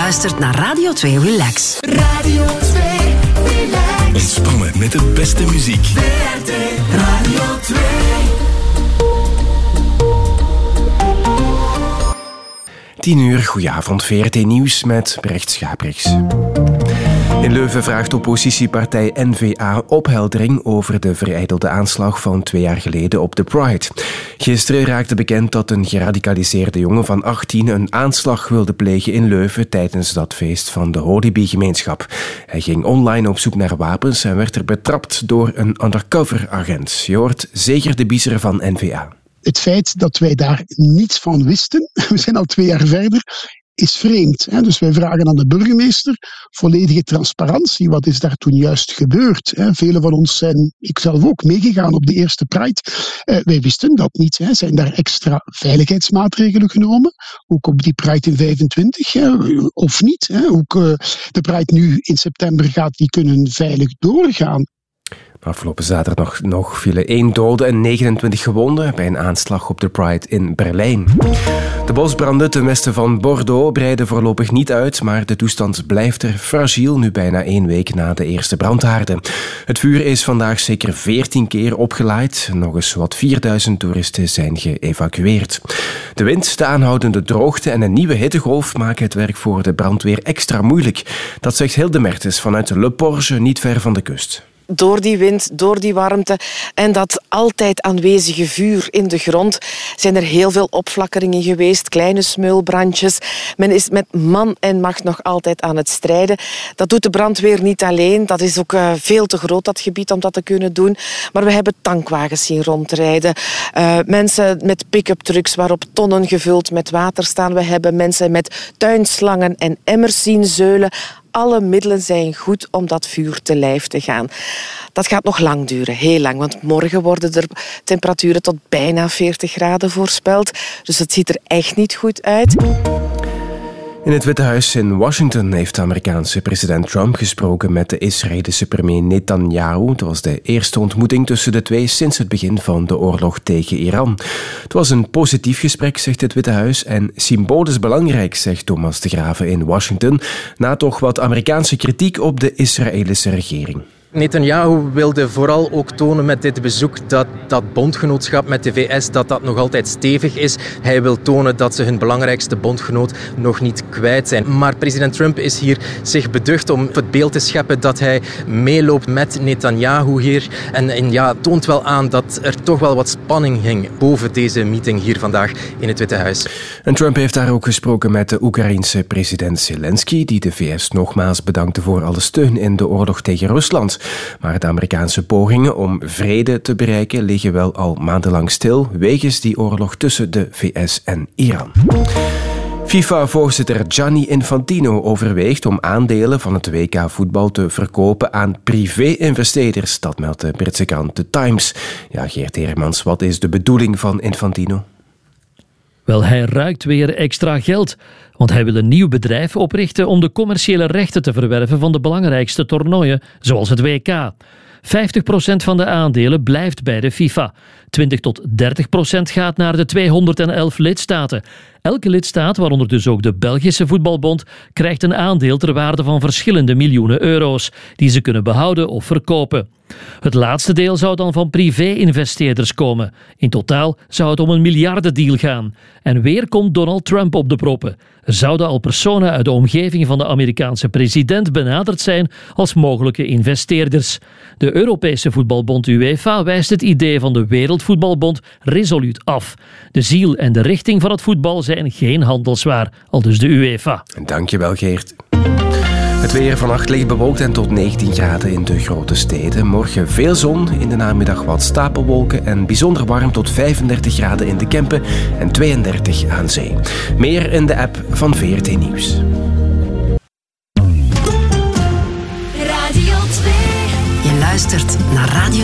luistert naar Radio 2 Relax. Radio 2 Relax. Ontspannen met de beste muziek. VRT Radio 2. Tien uur, goedenavond, VRT Nieuws met Brecht Schaprechts. In Leuven vraagt oppositiepartij N-VA opheldering over de verijdelde aanslag van 2 jaar geleden op de Pride. Gisteren raakte bekend dat een geradicaliseerde jongen van 18 een aanslag wilde plegen in Leuven tijdens dat feest van de Holy-Bee-gemeenschap. Hij ging online op zoek naar wapens en werd er betrapt door een undercover-agent. Je hoort Zeger de Biezer van N-VA. Het feit dat wij daar niets van wisten, we zijn al 2 jaar verder, is vreemd. Dus wij vragen aan de burgemeester volledige transparantie. Wat is daar toen juist gebeurd? Velen van ons zijn, ikzelf ook, meegegaan op de eerste Pride. Wij wisten dat niet. Zijn daar extra veiligheidsmaatregelen genomen? Ook op die Pride in 25, of niet? Ook de Pride nu in september gaat die kunnen veilig doorgaan. Afgelopen zaterdag nog vielen 1 dode en 29 gewonden bij een aanslag op de Pride in Berlijn. De bosbranden ten westen van Bordeaux breiden voorlopig niet uit, maar de toestand blijft er fragiel nu bijna 1 week na de eerste brandhaarden. Het vuur is vandaag zeker 14 keer opgelaaid. Nog eens wat 4000 toeristen zijn geëvacueerd. De wind, de aanhoudende droogte en een nieuwe hittegolf maken het werk voor de brandweer extra moeilijk. Dat zegt Hilde Mertens vanuit Le Porge, niet ver van de kust. Door die wind, door die warmte en dat altijd aanwezige vuur in de grond zijn er heel veel opflakkeringen geweest, kleine smeulbrandjes. Men is met man en macht nog altijd aan het strijden. Dat doet de brandweer niet alleen. Dat is ook veel te groot, dat gebied, om dat te kunnen doen. Maar we hebben tankwagens zien rondrijden. Mensen met pick-up trucks waarop tonnen gevuld met water staan. We hebben mensen met tuinslangen en emmers zien zeulen. Alle middelen zijn goed om dat vuur te lijf te gaan. Dat gaat nog lang duren, heel lang. Want morgen worden er temperaturen tot bijna 40 graden voorspeld. Dus het ziet er echt niet goed uit. In het Witte Huis in Washington heeft de Amerikaanse president Trump gesproken met de Israëlische premier Netanyahu. Het was de eerste ontmoeting tussen de twee sinds het begin van de oorlog tegen Iran. Het was een positief gesprek, zegt het Witte Huis, en symbolisch belangrijk, zegt Thomas de Grave in Washington, na toch wat Amerikaanse kritiek op de Israëlische regering. Netanyahu wilde vooral ook tonen met dit bezoek dat bondgenootschap met de VS dat nog altijd stevig is. Hij wil tonen dat ze hun belangrijkste bondgenoot nog niet kwijt zijn. Maar president Trump is hier zich beducht om het beeld te scheppen dat hij meeloopt met Netanyahu hier. En toont wel aan dat er toch wel wat spanning hing boven deze meeting hier vandaag in het Witte Huis. En Trump heeft daar ook gesproken met de Oekraïense president Zelensky, die de VS nogmaals bedankte voor alle steun in de oorlog tegen Rusland. Maar de Amerikaanse pogingen om vrede te bereiken liggen wel al maandenlang stil, wegens die oorlog tussen de VS en Iran. FIFA-voorzitter Gianni Infantino overweegt om aandelen van het WK-voetbal te verkopen aan privé-investeerders. Dat meldt de Britse krant The Times. Ja, Geert Hermans, wat is de bedoeling van Infantino? Wel, hij ruikt weer extra geld. Want hij wil een nieuw bedrijf oprichten om de commerciële rechten te verwerven van de belangrijkste toernooien, zoals het WK. 50% van de aandelen blijft bij de FIFA. 20-30% gaat naar de 211 lidstaten. Elke lidstaat, waaronder dus ook de Belgische Voetbalbond, krijgt een aandeel ter waarde van verschillende miljoenen euro's, die ze kunnen behouden of verkopen. Het laatste deel zou dan van privé-investeerders komen. In totaal zou het om een miljardendeal gaan. En weer komt Donald Trump op de proppen. Er zouden al personen uit de omgeving van de Amerikaanse president benaderd zijn als mogelijke investeerders. De Europese voetbalbond UEFA wijst het idee van de Wereldvoetbalbond resoluut af. De ziel en de richting van het voetbal zijn geen handelswaar, aldus de UEFA. Dankjewel, Geert. Het weer vannacht licht bewolkt en tot 19 graden in de grote steden. Morgen veel zon, in de namiddag wat stapelwolken en bijzonder warm tot 35 graden in de Kempen en 32 aan zee. Meer in de app van VRT Nieuws. Radio 2. Je luistert naar Radio